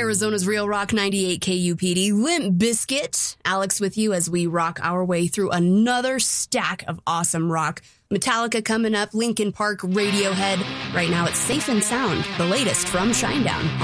Arizona's Real Rock 98 KUPD. Limp Bizkit. Alex with you as we rock our way through another stack of awesome rock. Metallica coming up, Linkin Park, Radiohead. Right now it's Safe and Sound, the latest from Shinedown